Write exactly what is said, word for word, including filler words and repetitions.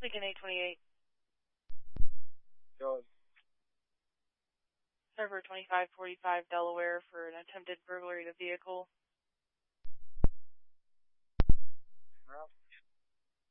Lincoln eight twenty-eight. Go. Server twenty-five forty-five Delaware for an attempted burglary of the vehicle.